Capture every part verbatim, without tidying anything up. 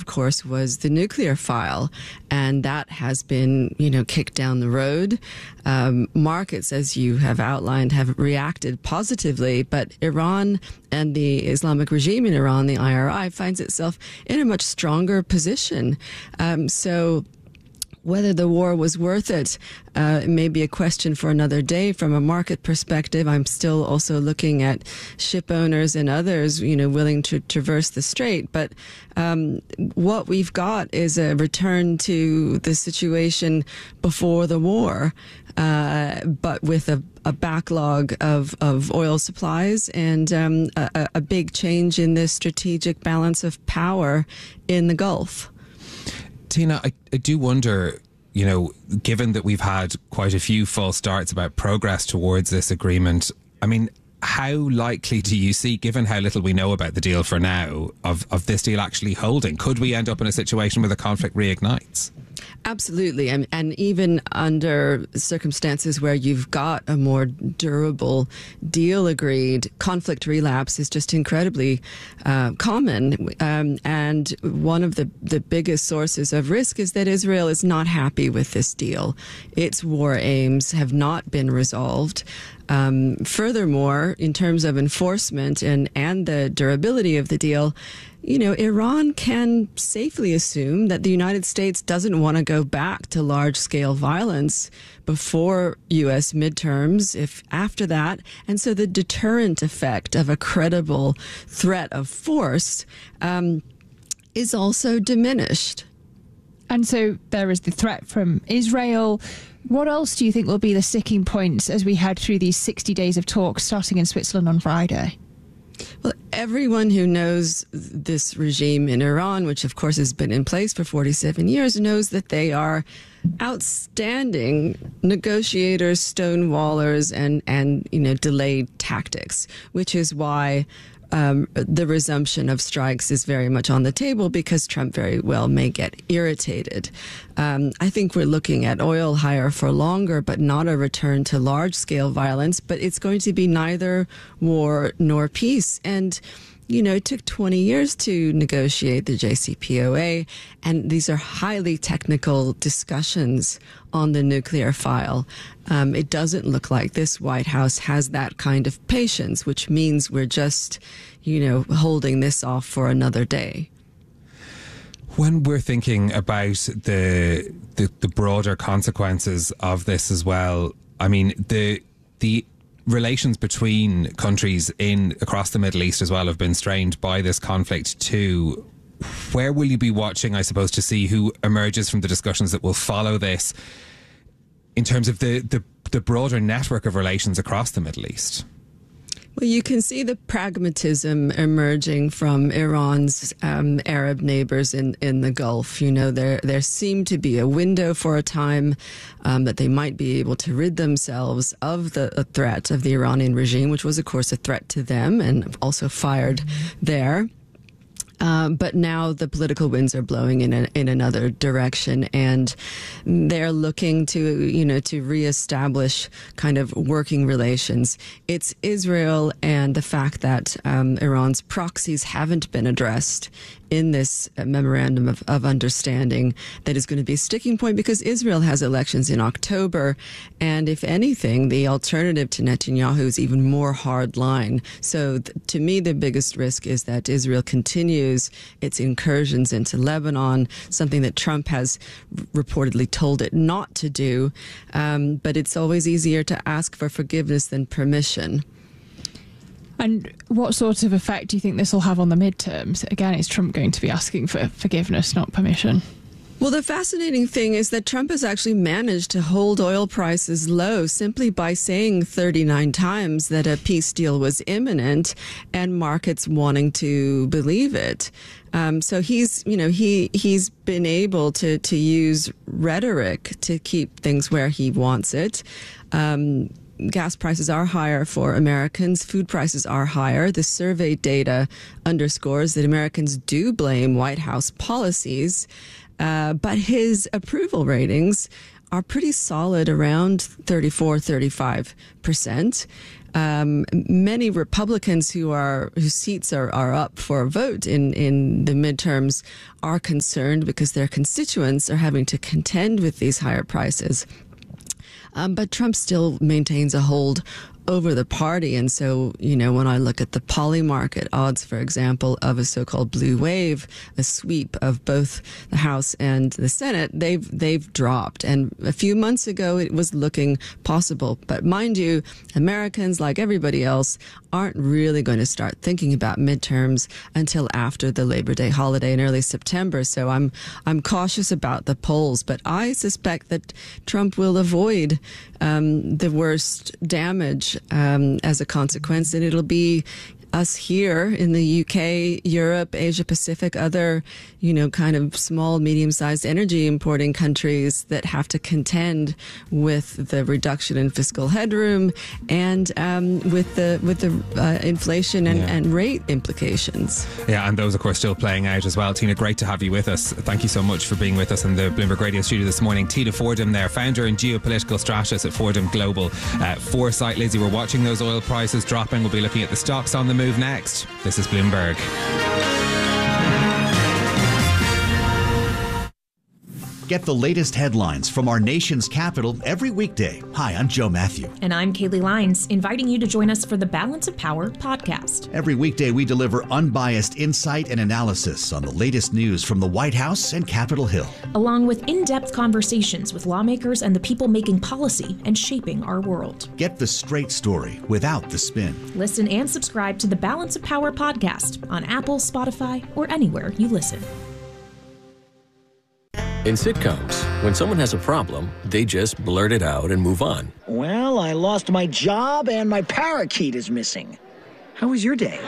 course, was the nuclear file. And that has been, you know, kicked down the road. Um, markets, as you have outlined, have reacted positively, but Iran and the Islamic regime in Iran, the I R I, finds itself in a much stronger position. Um, so whether the war was worth it uh, may be a question for another day. From a market perspective, I'm still also looking at ship owners and others, you know, willing to traverse the strait. But um, what we've got is a return to the situation before the war, uh, but with a, a backlog of, of oil supplies and um, a, a big change in the strategic balance of power in the Gulf. Tina, I, I do wonder, you know, given that we've had quite a few false starts about progress towards this agreement, I mean, how likely do you see, given how little we know about the deal for now, of, of this deal actually holding? Could we end up in a situation where the conflict reignites? Absolutely. And, and even under circumstances where you've got a more durable deal agreed, conflict relapse is just incredibly uh, common. Um, and one of the, the biggest sources of risk is that Israel is not happy with this deal. Its war aims have not been resolved. Um, furthermore, in terms of enforcement and, and the durability of the deal, you know, Iran can safely assume that the United States doesn't want to go back to large-scale violence before U S midterms, if after that. And so the deterrent effect of a credible threat of force um, is also diminished. And so there is the threat from Israel. What else do you think will be the sticking points as we head through these sixty days of talks starting in Switzerland on Friday? Well, everyone who knows this regime in Iran, which of course has been in place for forty-seven years, knows that they are outstanding negotiators, stonewallers, and, and you know, delayed tactics, which is why Um, the resumption of strikes is very much on the table, because Trump very well may get irritated. Um, I think we're looking at oil higher for longer, but not a return to large-scale violence. But it's going to be neither war nor peace. And you know, it took twenty years to negotiate the J C P O A, and these are highly technical discussions on the nuclear file. Um, it doesn't look like this White House has that kind of patience, which means we're just, you know, holding this off for another day. When we're thinking about the the, the broader consequences of this as well, I mean, the the relations between countries in across the Middle East as well have been strained by this conflict too. Where will you be watching, I suppose, to see who emerges from the discussions that will follow this in terms of the, the, the broader network of relations across the Middle East? Well, you can see the pragmatism emerging from Iran's um, Arab neighbors in, in the Gulf. You know, there there seemed to be a window for a time um, that they might be able to rid themselves of the a threat of the Iranian regime, which was, of course, a threat to them and also fired there. Um, but now the political winds are blowing in a, in another direction, and they're looking to, you know, to reestablish kind of working relations. It's Israel and the fact that um, Iran's proxies haven't been addressed in this memorandum of, of understanding that is going to be a sticking point, because Israel has elections in October, and if anything, the alternative to Netanyahu is even more hardline. So th- to me, the biggest risk is that Israel continues its incursions into Lebanon, something that Trump has r- reportedly told it not to do. Um, but it's always easier to ask for forgiveness than permission. And what sort of effect do you think this will have on the midterms? Again, is Trump going to be asking for forgiveness, not permission? Well, the fascinating thing is that Trump has actually managed to hold oil prices low simply by saying thirty-nine times that a peace deal was imminent, and markets wanting to believe it. Um, so he's, you know, he he's been able to to use rhetoric to keep things where he wants it. Um, Gas prices are higher for Americans. Food prices are higher. The survey data underscores that Americans do blame White House policies, uh, but his approval ratings are pretty solid, around thirty-four, thirty-five percent. um, many Republicans who are whose seats are, are up for a vote in, in the midterms are concerned because their constituents are having to contend with these higher prices. Um, but Trump still maintains a hold over the party. And so, you know, when I look at the Polymarket odds, for example, of a so-called blue wave, a sweep of both the House and the Senate, they've they've dropped. And a few months ago, it was looking possible. But mind you, Americans, like everybody else, aren't really going to start thinking about midterms until after the Labor Day holiday in early September. So I'm I'm cautious about the polls, but I suspect that Trump will avoid um, the worst damage um, as a consequence, and it'll be us here in the U K, Europe, Asia Pacific, other, you know, kind of small, medium-sized energy importing countries that have to contend with the reduction in fiscal headroom and um, with the with the uh, inflation and, yeah. and rate implications. Yeah, and those, of course, still playing out as well. Tina, great to have you with us. Thank you so much for being with us in the Bloomberg Radio studio this morning. Tina Fordham there, founder and geopolitical strategist at Fordham Global uh, Foresight. Lizzie, we're watching those oil prices dropping. We'll be looking at the stocks on the move next. This is Bloomberg. Get the latest headlines from our nation's capital every weekday. Hi, I'm Joe Matthew. And I'm Kaylee Lyons, inviting you to join us for the Balance of Power podcast. Every weekday, we deliver unbiased insight and analysis on the latest news from the White House and Capitol Hill, along with in-depth conversations with lawmakers and the people making policy and shaping our world. Get the straight story without the spin. Listen and subscribe to the Balance of Power podcast on Apple, Spotify, or anywhere you listen. In sitcoms, when someone has a problem, they just blurt it out and move on. Well, I lost my job and my parakeet is missing. How was your day?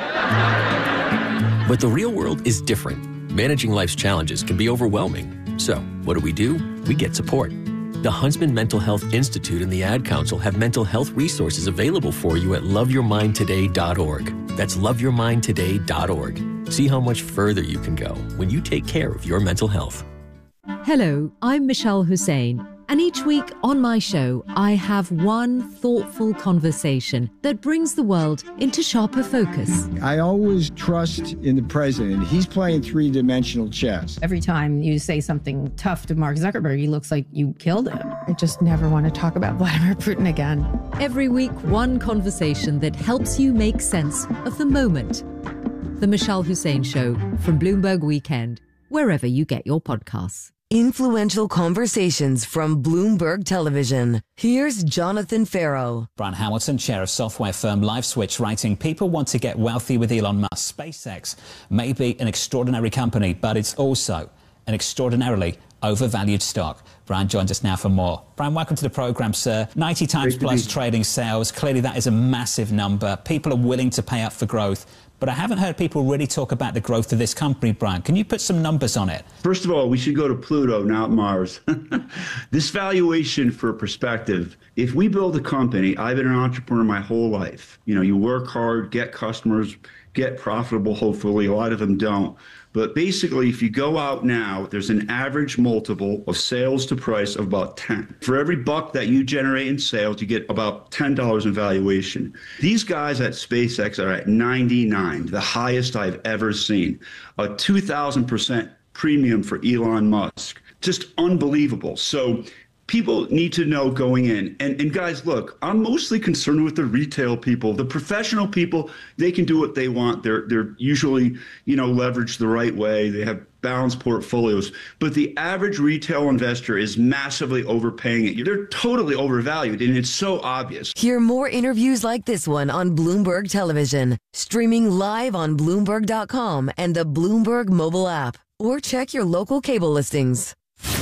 But the real world is different. Managing life's challenges can be overwhelming. So, what do we do? We get support. The Huntsman Mental Health Institute and the Ad Council have mental health resources available for you at love your mind today dot org. That's love your mind today dot org. See how much further you can go when you take care of your mental health. Hello, I'm Michelle Hussein, and each week on my show, I have one thoughtful conversation that brings the world into sharper focus. I always trust in the president. He's playing three-dimensional chess. Every time you say something tough to Mark Zuckerberg, he looks like you killed him. I just never want to talk about Vladimir Putin again. Every week, one conversation that helps you make sense of the moment. The Michelle Hussein Show from Bloomberg Weekend, wherever you get your podcasts. Influential conversations from Bloomberg Television. Here's Jonathan Farrow. Brian Hamilton, chair of software firm LiveSwitch, writing, people want to get wealthy with Elon Musk. SpaceX may be an extraordinary company, but it's also an extraordinarily overvalued stock. Brian joins us now for more. Brian, welcome to the programme, sir. ninety times plus trading sales. Clearly that is a massive number. People are willing to pay up for growth. But I haven't heard people really talk about the growth of this company, Brian. Can you put some numbers on it? First of all, we should go to Pluto, not Mars. This valuation, for perspective, if we build a company, I've been an entrepreneur my whole life. You know, you work hard, get customers, get profitable, hopefully. A lot of them don't. But basically, if you go out now, there's an average multiple of sales to price of about ten. For every buck that you generate in sales, you get about ten dollars in valuation. These guys at SpaceX are at ninety-nine, the highest I've ever seen. A two thousand percent premium for Elon Musk. Just unbelievable. So people need to know going in. And, and guys, look, I'm mostly concerned with the retail people. The professional people, they can do what they want. They're they're usually, you know, leveraged the right way. They have balanced portfolios. But the average retail investor is massively overpaying it. They're totally overvalued, and it's so obvious. Hear more interviews like this one on Bloomberg Television, streaming live on Bloomberg dot com and the Bloomberg mobile app. Or check your local cable listings.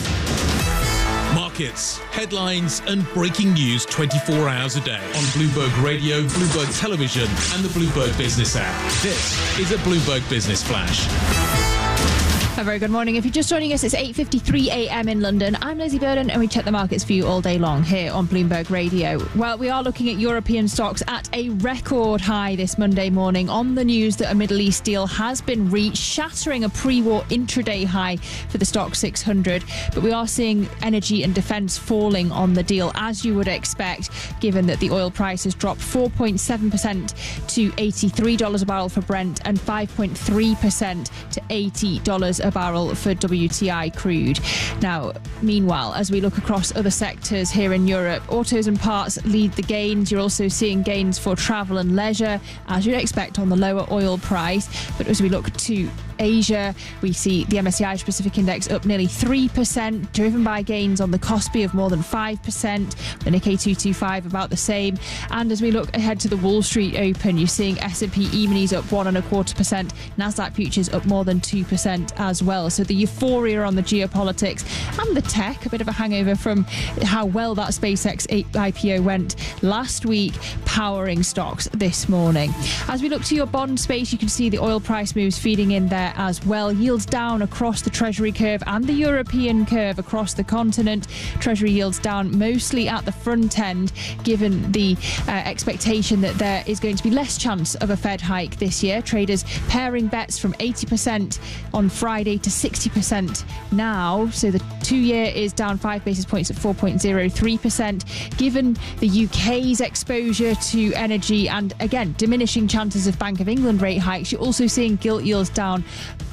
Markets, headlines, and breaking news twenty-four hours a day on Bloomberg Radio, Bloomberg Television, and the Bloomberg Business app. This is a Bloomberg Business Flash. A very good morning. If you're just joining us, it's eight fifty-three a m in London. I'm Lizzie Burden, and we check the markets for you all day long here on Bloomberg Radio. Well, we are looking at European stocks at a record high this Monday morning on the news that a Middle East deal has been reached, shattering a pre-war intraday high for the stock six hundred. But we are seeing energy and defence falling on the deal, as you would expect, given that the oil price has dropped four point seven percent to eighty-three dollars a barrel for Brent and five point three percent to eighty dollars a barrel for W T I crude. Now, meanwhile, as we look across other sectors here in Europe, autos and parts lead the gains. You're also seeing gains for travel and leisure, as you'd expect on the lower oil price. But as we look to Asia, we see the M S C I Pacific Index up nearly three percent, driven by gains on the Kospi of more than five percent, the Nikkei two twenty-five about the same. And as we look ahead to the Wall Street Open, you're seeing S and P E-minis up one and a quarter percent, Nasdaq futures up more than two percent as well. So the euphoria on the geopolitics and the tech, a bit of a hangover from how well that SpaceX I P O went last week, powering stocks this morning. As we look to your bond space, you can see the oil price moves feeding in there as well. Yields down across the Treasury curve and the European curve across the continent. Treasury yields down mostly at the front end, given the uh, expectation that there is going to be less chance of a Fed hike this year. Traders paring bets from eighty percent on Friday to sixty percent now. So the two-year is down five basis points at four point zero three percent. Given the U K's exposure to energy and, again, diminishing chances of Bank of England rate hikes, you're also seeing gilt yields down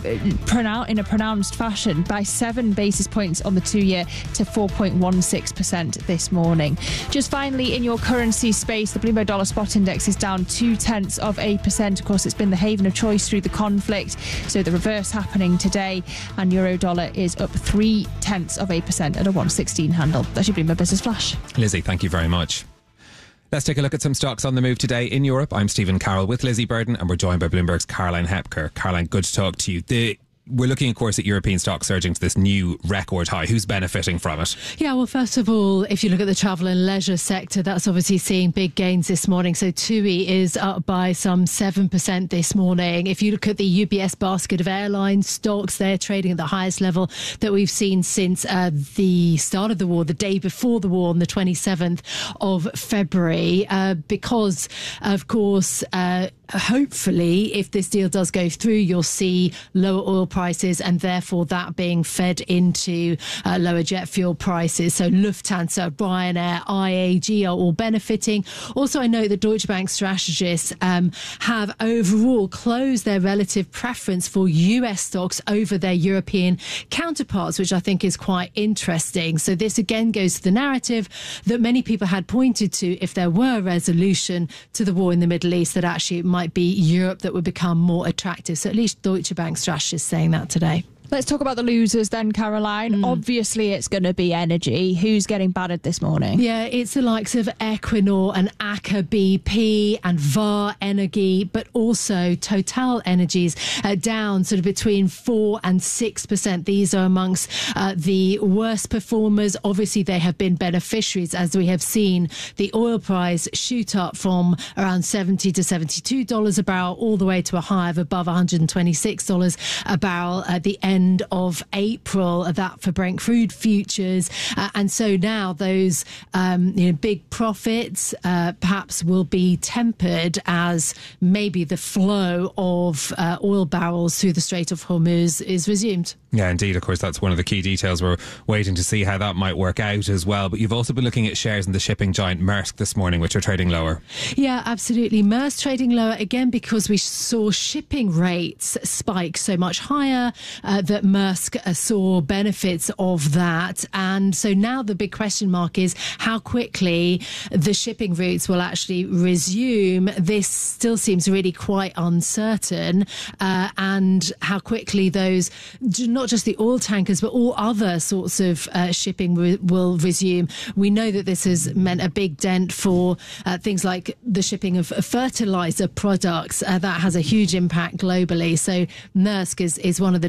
in a pronounced fashion by seven basis points on the two-year to four point one six percent this morning. Just finally, in your currency space, the Bloomberg Dollar Spot Index is down two-tenths of a percent. Of course, it's been the haven of choice through the conflict, so the reverse happening today, and Euro Dollar is up three-tenths of a percent at a one sixteen handle. That's your Bloomberg Business Flash. Lizzie, thank you very much. Let's take a look at some stocks on the move today in Europe. I'm Stephen Carroll with Lizzie Burden, and we're joined by Bloomberg's Caroline Hepker. Caroline, good to talk to you. The We're looking, of course, at European stocks surging to this new record high. Who's benefiting from it? Yeah, well, first of all, if you look at the travel and leisure sector, that's obviously seeing big gains this morning. So TUI is up by some seven percent this morning. If you look at the U B S basket of airline stocks, they're trading at the highest level that we've seen since uh, the start of the war, the day before the war on the twenty-seventh of February, uh, because, of course, uh, hopefully, if this deal does go through, you'll see lower oil prices and therefore that being fed into uh, lower jet fuel prices. So Lufthansa, Ryanair, I A G are all benefiting. Also, I know that Deutsche Bank strategists um, have overall closed their relative preference for U S stocks over their European counterparts, which I think is quite interesting. So this again goes to the narrative that many people had pointed to, if there were a resolution to the war in the Middle East, that actually it might be Europe that would become more attractive. So at least Deutsche Bank strategists saying that today. Let's talk about the losers then, Caroline. Mm. Obviously, it's going to be energy. Who's getting battered this morning? Yeah, it's the likes of Equinor and Aker B P and Vår Energi, but also Total Energies uh, down sort of between four and six percent. These are amongst uh, the worst performers. Obviously, they have been beneficiaries, as we have seen the oil price shoot up from around seventy to seventy-two dollars a barrel, all the way to a high of above one hundred twenty-six dollars a barrel at the end end of April, that for Brent crude futures. Uh, and so now those um, you know, big profits uh, perhaps will be tempered as maybe the flow of uh, oil barrels through the Strait of Hormuz is resumed. Yeah, indeed. Of course, that's one of the key details. We're waiting to see how that might work out as well. But you've also been looking at shares in the shipping giant Maersk this morning, which are trading lower. Yeah, absolutely. Maersk trading lower again because we saw shipping rates spike so much higher uh, that Maersk uh, saw benefits of that. And so now the big question mark is how quickly the shipping routes will actually resume. This still seems really quite uncertain, uh, and how quickly those, not just the oil tankers, but all other sorts of uh, shipping re- will resume. We know that this has meant a big dent for uh, things like the shipping of fertilizer products. Uh, that has a huge impact globally. So Maersk is, is one of the decliners.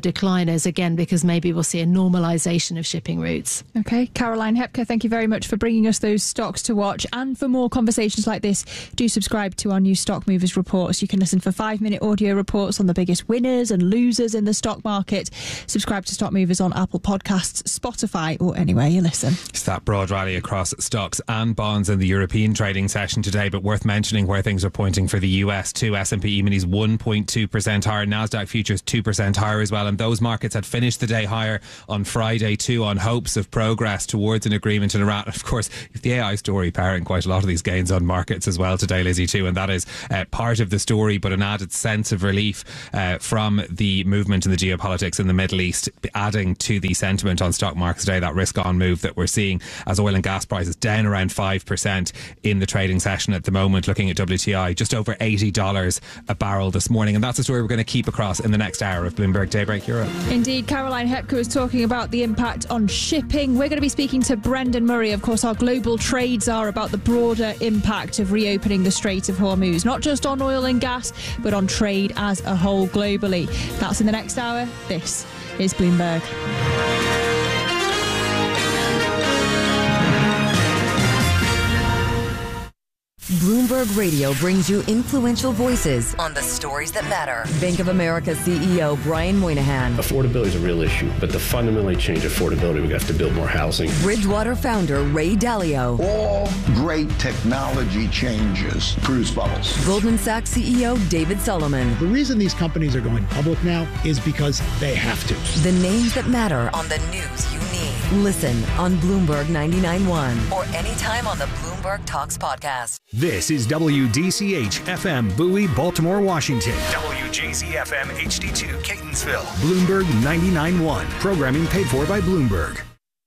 winners again, because maybe we'll see a normalisation of shipping routes. Okay, Caroline Hepker, thank you very much for bringing us those stocks to watch. And for more conversations like this, do subscribe to our new Stock Movers reports. You can listen for five-minute audio reports on the biggest winners and losers in the stock market. Subscribe to Stock Movers on Apple Podcasts, Spotify, or anywhere you listen. It's that broad rally across stocks and bonds in the European trading session today, but worth mentioning where things are pointing for the U S too. S and P E-minis one point two percent higher, Nasdaq futures two percent higher as well, and those markets had finished the day higher on Friday too, on hopes of progress towards an agreement in Iran. Of course, the A I story powering quite a lot of these gains on markets as well today, Lizzie, too, and that is uh, part of the story, but an added sense of relief uh, from the movement in the geopolitics in the Middle East, adding to the sentiment on stock markets today, that risk-on move that we're seeing as oil and gas prices down around five percent in the trading session at the moment, looking at W T I just over eighty dollars a barrel this morning. And that's a story we're going to keep across in the next hour of Bloomberg Daybreak Europe. Indeed, Caroline Hepker was talking about the impact on shipping. We're going to be speaking to Brendan Murray. Of course, our global trades are about the broader impact of reopening the Strait of Hormuz, not just on oil and gas, but on trade as a whole globally. That's in the next hour. This is Bloomberg. Bloomberg Radio brings you influential voices on the stories that matter. Bank of America C E O Brian Moynihan. Affordability is a real issue, but to fundamentally change affordability, we have to build more housing. Bridgewater founder Ray Dalio. All great technology changes produce bubbles. Goldman Sachs C E O David Solomon. The reason these companies are going public now is because they have to. The names that matter on the news you need. Listen on Bloomberg ninety-nine point one or anytime on the Bloomberg Talks podcast. This is W D C H F M Bowie, Baltimore, Washington. W J Z F M H D two, Catonsville. Bloomberg ninety-nine point one. Programming paid for by Bloomberg.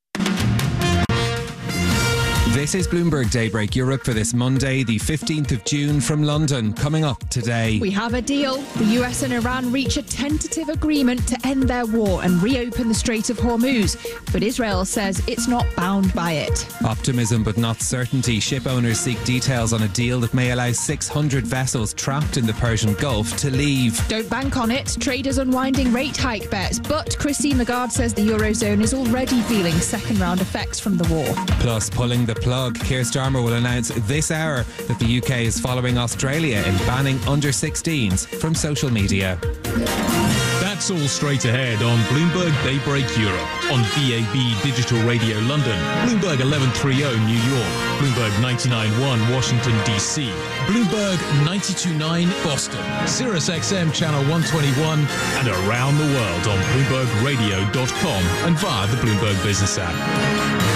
This is Bloomberg Daybreak Europe for this Monday, the fifteenth of June, from London. Coming up today, we have a deal. The U S and Iran reach a tentative agreement to end their war and reopen the Strait of Hormuz, but Israel says it's not bound by it. Optimism but not certainty. Ship owners seek details on a deal that may allow six hundred vessels trapped in the Persian Gulf to leave. Don't bank on it. Traders unwinding rate hike bets, but Christine Lagarde says the Eurozone is already feeling second round effects from the war. Plus, pulling the plug. Keir Starmer will announce this hour that the U K is following Australia in banning under sixteens from social media. That's all straight ahead on Bloomberg Daybreak Europe, on D A B Digital Radio London, Bloomberg eleven thirty New York, Bloomberg ninety-nine point one Washington D C, Bloomberg ninety-two point nine Boston, Sirius X M Channel one twenty-one, and around the world on Bloomberg Radio dot com and via the Bloomberg Business app.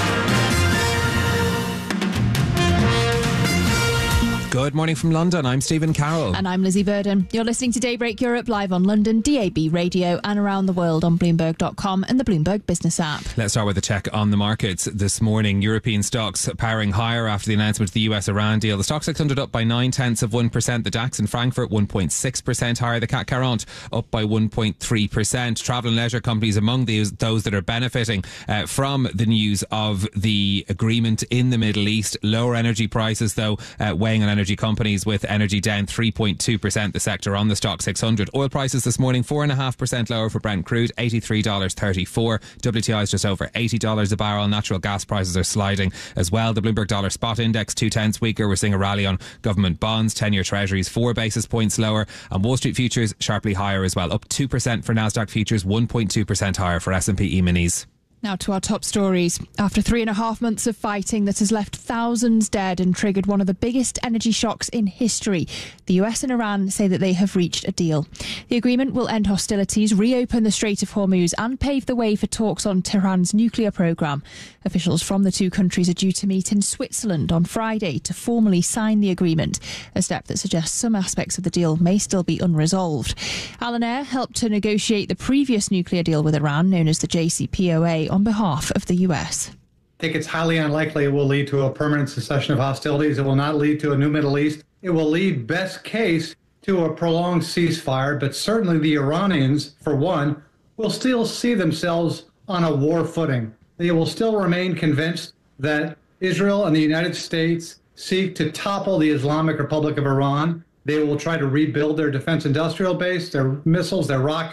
Good morning from London. I'm Stephen Carroll. And I'm Lizzie Burden. You're listening to Daybreak Europe live on London, D A B Radio, and around the world on Bloomberg dot com and the Bloomberg Business app. Let's start with a check on the markets this morning. European stocks powering higher after the announcement of the U S Iran deal. The Stoxx six hundred up by nine tenths of one percent. The DAX in Frankfurt one point six percent higher. The C A C quarante up by one point three percent. Travel and leisure companies among these, those that are benefiting uh, from the news of the agreement in the Middle East. Lower energy prices, though, uh, weighing on energy companies, with energy down three point two percent, the sector on the Stoxx six hundred. Oil prices this morning four point five percent lower for Brent crude, eighty-three dollars thirty-four. W T I is just over eighty dollars a barrel. Natural gas prices are sliding as well. The Bloomberg Dollar Spot Index two tenths weaker. We're seeing a rally on government bonds. ten-year treasuries four basis points lower, and Wall Street futures sharply higher as well, up two percent for Nasdaq futures, one point two percent higher for S and P E-minis. Now to our top stories. After three and a half months of fighting that has left thousands dead and triggered one of the biggest energy shocks in history, the U S and Iran say that they have reached a deal. The agreement will end hostilities, reopen the Strait of Hormuz, and pave the way for talks on Tehran's nuclear programme. Officials from the two countries are due to meet in Switzerland on Friday to formally sign the agreement, a step that suggests some aspects of the deal may still be unresolved. Alan Eyre helped to negotiate the previous nuclear deal with Iran, known as the J C P O A, on behalf of the U S. I think it's highly unlikely it will lead to a permanent cessation of hostilities. It will not lead to a new Middle East. It will lead, best case, to a prolonged ceasefire, but certainly the Iranians, for one, will still see themselves on a war footing. They will still remain convinced that Israel and the United States seek to topple the Islamic Republic of Iran. They will try to rebuild their defense industrial base, their missiles, their rockets,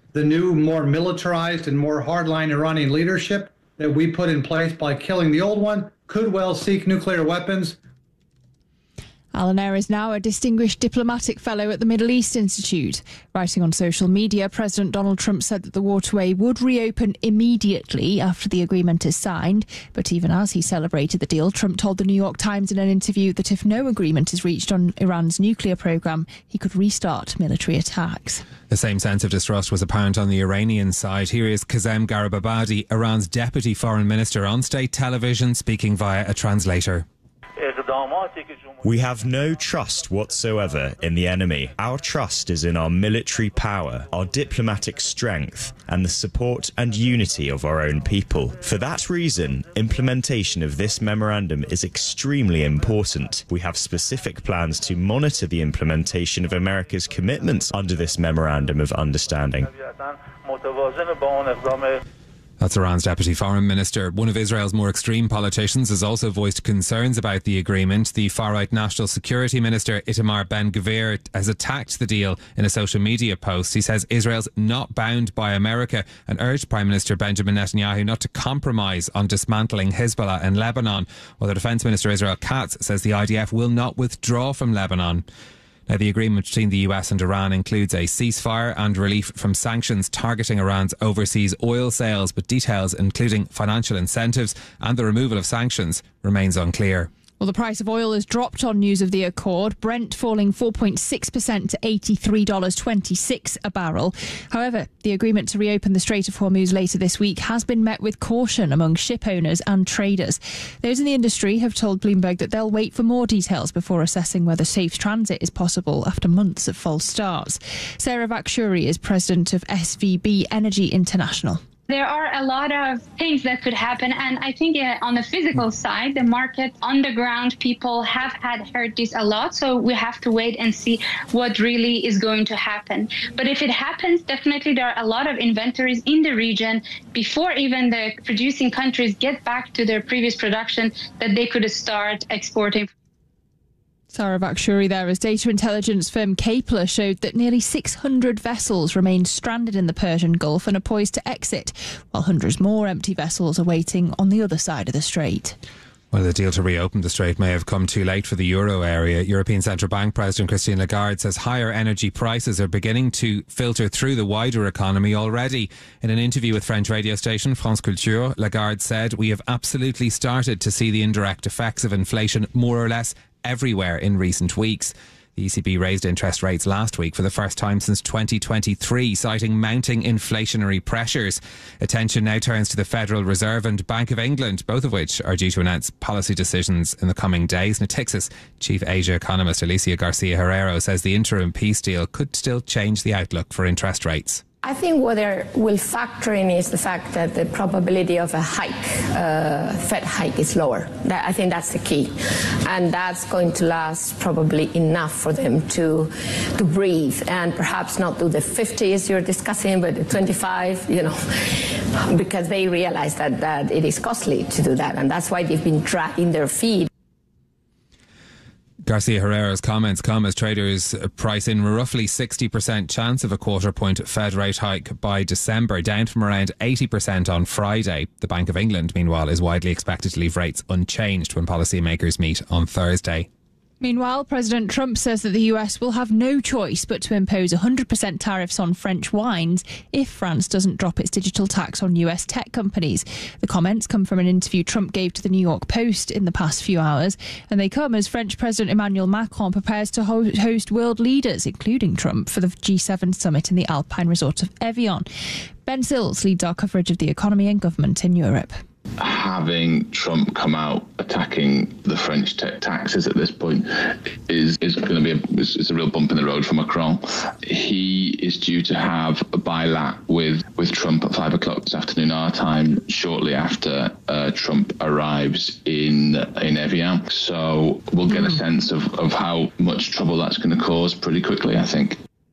the new, more militarized and more hardline Iranian leadership that we put in place by killing the old one could well seek nuclear weapons. Alan Eyre is now a distinguished diplomatic fellow at the Middle East Institute. Writing on social media, President Donald Trump said that the waterway would reopen immediately after the agreement is signed. But even as he celebrated the deal, Trump told the New York Times in an interview that if no agreement is reached on Iran's nuclear program, he could restart military attacks. The same sense of distrust was apparent on the Iranian side. Here is Kazem Garibabadi, Iran's deputy foreign minister, on state television, speaking via a translator. We have no trust whatsoever in the enemy. Our trust is in our military power, our diplomatic strength, and the support and unity of our own people. For that reason, implementation of this memorandum is extremely important. We have specific plans to monitor the implementation of America's commitments under this memorandum of understanding. That's Iran's deputy foreign minister. One of Israel's more extreme politicians has also voiced concerns about the agreement. The far-right national security minister Itamar Ben-Gvir has attacked the deal in a social media post. He says Israel's not bound by America and urged Prime Minister Benjamin Netanyahu not to compromise on dismantling Hezbollah in Lebanon. While the Defence Minister Israel Katz says the I D F will not withdraw from Lebanon. Now, the agreement between the U S and Iran includes a ceasefire and relief from sanctions targeting Iran's overseas oil sales, but details including financial incentives and the removal of sanctions remains unclear. Well, the price of oil has dropped on news of the accord, Brent falling four point six percent to eighty-three dollars twenty-six a barrel. However, the agreement to reopen the Strait of Hormuz later this week has been met with caution among ship owners and traders. Those in the industry have told Bloomberg that they'll wait for more details before assessing whether safe transit is possible after months of false starts. Sarah Vakshuri is president of S V B Energy International. There are a lot of things that could happen. And I think uh, on the physical side, the market, on the ground, people have had heard this a lot. So we have to wait and see what really is going to happen. But if it happens, definitely there are a lot of inventories in the region before even the producing countries get back to their previous production that they could start exporting. Sarah Vakshuri there, as data intelligence firm Kepler showed that nearly six hundred vessels remain stranded in the Persian Gulf and are poised to exit, while hundreds more empty vessels are waiting on the other side of the strait. Well, the deal to reopen the strait may have come too late for the euro area. European Central Bank President Christine Lagarde says higher energy prices are beginning to filter through the wider economy already. In an interview with French radio station France Culture, Lagarde said, "We have absolutely started to see the indirect effects of inflation more or less everywhere in recent weeks." The E C B raised interest rates last week for the first time since twenty twenty-three, citing mounting inflationary pressures. Attention now turns to the Federal Reserve and Bank of England, both of which are due to announce policy decisions in the coming days. Natixis chief Asia economist Alicia Garcia Herrero says the interim peace deal could still change the outlook for interest rates. I think what they will factor in is the fact that the probability of a hike, uh, Fed hike, is lower. That, I think that's the key. And that's going to last probably enough for them to to breathe and perhaps not do the fifties you're discussing, but the twenty-five, you know, because they realize that, that it is costly to do that. And that's why they've been dragging their feet. Garcia Herrera's comments come as traders price in a roughly sixty percent chance of a quarter point Fed rate hike by December, down from around eighty percent on Friday. The Bank of England, meanwhile, is widely expected to leave rates unchanged when policymakers meet on Thursday. Meanwhile, President Trump says that the U S will have no choice but to impose one hundred percent tariffs on French wines if France doesn't drop its digital tax on U S tech companies. The comments come from an interview Trump gave to the New York Post in the past few hours, and they come as French President Emmanuel Macron prepares to ho- host world leaders, including Trump, for the G seven summit in the Alpine resort of Evian. Ben Sills leads our coverage of the economy and government in Europe. Having Trump come out attacking the French tech taxes at this point is is going to be a, is, is a real bump in the road for Macron. He is due to have a bilat with, with Trump at five o'clock this afternoon our time, shortly after uh, Trump arrives in in Evian. So we'll get a sense of, of how much trouble that's going to cause pretty quickly, I think.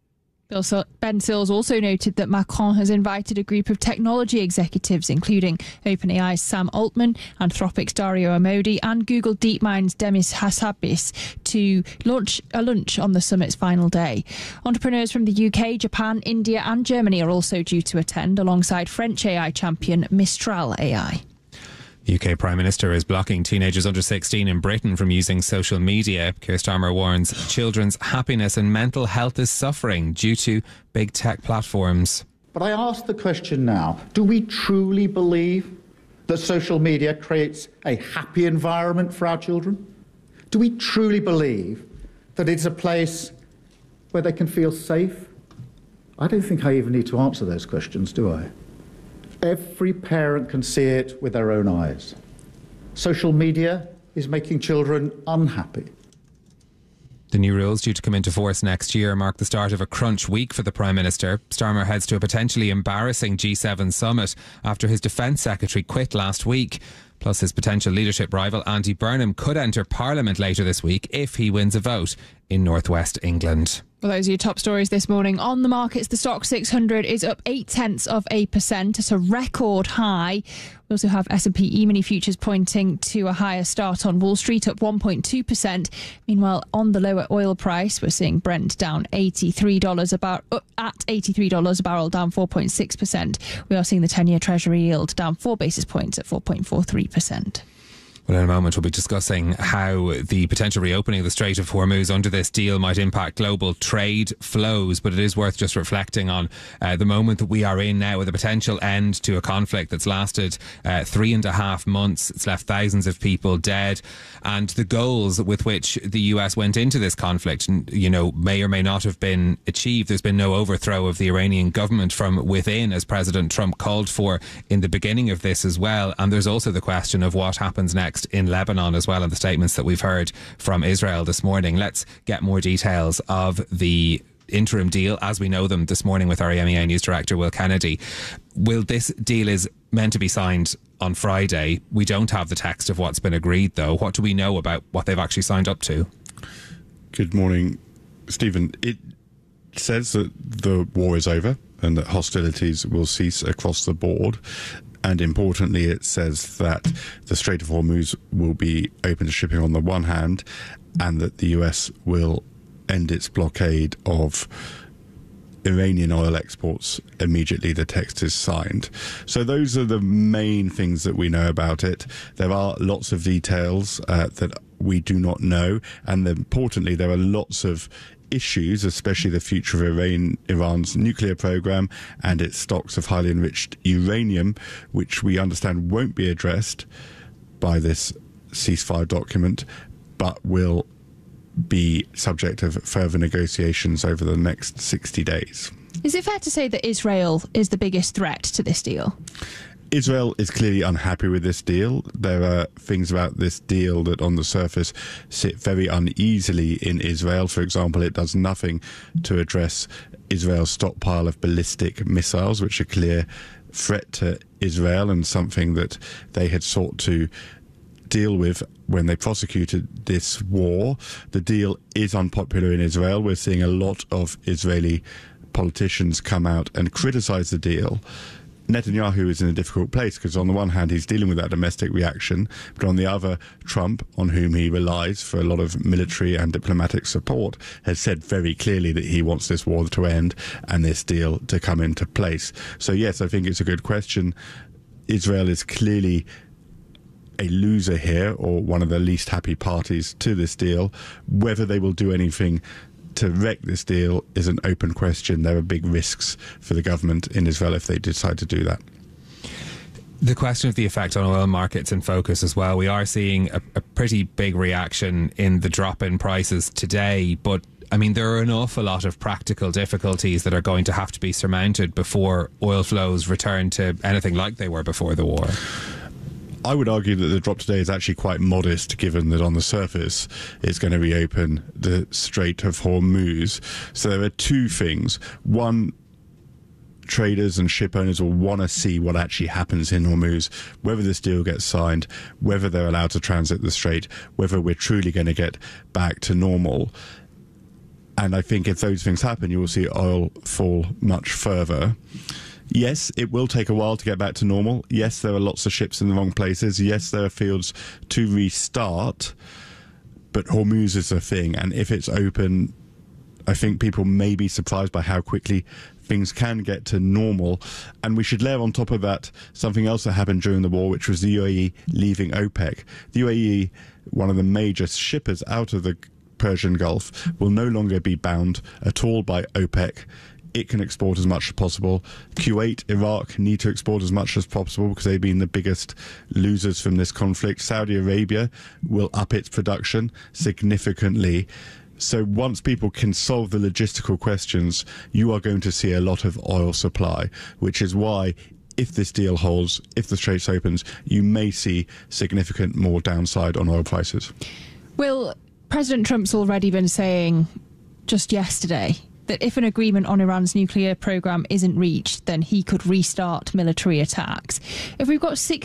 Ben Sills also noted that Macron has invited a group of technology executives, including OpenAI's Sam Altman, Anthropic's Dario Amodi, and Google DeepMind's Demis Hassabis, to launch a lunch on the summit's final day. Entrepreneurs from the U K, Japan, India, and Germany are also due to attend, alongside French A I champion Mistral A I. U K Prime Minister is blocking teenagers under sixteen in Britain from using social media. Keir Starmer warns children's happiness and mental health is suffering due to big tech platforms. But I ask the question now, do we truly believe that social media creates a happy environment for our children? Do we truly believe that it's a place where they can feel safe? I don't think I even need to answer those questions, do I? Every parent can see it with their own eyes. Social media is making children unhappy. The new rules, due to come into force next year, mark the start of a crunch week for the Prime Minister. Starmer heads to a potentially embarrassing G seven summit after his Defence Secretary quit last week. Plus, his potential leadership rival, Andy Burnham, could enter Parliament later this week if he wins a vote in North West England. Well, those are your top stories this morning. On the markets, the Stock six hundred is up eight tenths of a percent. It's a record high. We also have S and P E-mini futures pointing to a higher start on Wall Street, up one point two percent. Meanwhile, on the lower oil price, we're seeing Brent down eighty-three dollars a barrel, up at eighty-three dollars a barrel, down four point six percent. We are seeing the ten-year Treasury yield down four basis points at four point four three percent. Well, in a moment, we'll be discussing how the potential reopening of the Strait of Hormuz under this deal might impact global trade flows. But it is worth just reflecting on uh, the moment that we are in now, with a potential end to a conflict that's lasted uh, three and a half months. It's left thousands of people dead. And the goals with which the U S went into this conflict, you know, may or may not have been achieved. There's been no overthrow of the Iranian government from within, as President Trump called for in the beginning of this as well. And there's also the question of what happens next in Lebanon as well, and the statements that we've heard from Israel this morning. Let's get more details of the interim deal as we know them this morning with our E M E A News Director Will Kennedy. Will, this deal is meant to be signed on Friday. We don't have the text of what's been agreed, though. What do we know about what they've actually signed up to? Good morning, Stephen. It says that the war is over and that hostilities will cease across the board. And importantly, it says that the Strait of Hormuz will be open to shipping on the one hand, and that the U S will end its blockade of Iranian oil exports immediately the text is signed. So those are the main things that we know about it. There are lots of details uh, that we do not know, and importantly, there are lots of issues, especially the future of Iran, Iran's nuclear program and its stocks of highly enriched uranium, which we understand won't be addressed by this ceasefire document, but will be subject of further negotiations over the next sixty days. Is it fair to say that Israel is the biggest threat to this deal? Israel is clearly unhappy with this deal. There are things about this deal that on the surface sit very uneasily in Israel. For example, it does nothing to address Israel's stockpile of ballistic missiles, which are a clear threat to Israel and something that they had sought to deal with when they prosecuted this war. The deal is unpopular in Israel. We're seeing a lot of Israeli politicians come out and criticize the deal. Netanyahu is in a difficult place because on the one hand he's dealing with that domestic reaction, but on the other, Trump, on whom he relies for a lot of military and diplomatic support, has said very clearly that he wants this war to end and this deal to come into place. So yes, I think it's a good question. Israel is clearly a loser here, or one of the least happy parties to this deal. Whether they will do anything to wreck this deal is an open question. There are big risks for the government in Israel if they decide to do that. The question of the effect on oil markets in focus as well. We are seeing a, a pretty big reaction in the drop in prices today, but I mean, there are an awful lot of practical difficulties that are going to have to be surmounted before oil flows return to anything like they were before the war. I would argue that the drop today is actually quite modest, given that on the surface it's going to reopen the Strait of Hormuz. So there are two things. One, traders and ship owners will want to see what actually happens in Hormuz, whether this deal gets signed, whether they're allowed to transit the strait, whether we're truly going to get back to normal. And I think if those things happen, you will see oil fall much further. Yes, it will take a while to get back to normal. Yes, there are lots of ships in the wrong places. Yes, there are fields to restart. But Hormuz is a thing. And if it's open, I think people may be surprised by how quickly things can get to normal. And we should layer on top of that something else that happened during the war, which was the U A E leaving OPEC. The U A E, one of the major shippers out of the Persian Gulf, will no longer be bound at all by OPEC. It can export as much as possible. Kuwait, Iraq need to export as much as possible because they've been the biggest losers from this conflict. Saudi Arabia will up its production significantly. So once people can solve the logistical questions, you are going to see a lot of oil supply, which is why if this deal holds, if the Straits opens, you may see significant more downside on oil prices. Will, President Trump's already been saying just yesterday that if an agreement on Iran's nuclear program isn't reached, then he could restart military attacks. If we've got six